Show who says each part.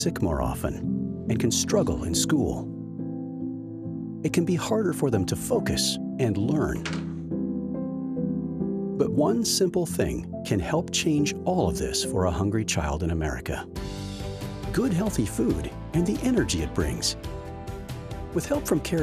Speaker 1: sick more often and can struggle in school. It can be harder for them to focus and learn. But one simple thing can help change all of this for a hungry child in America. Good, healthy food and the energy it brings. With help from Care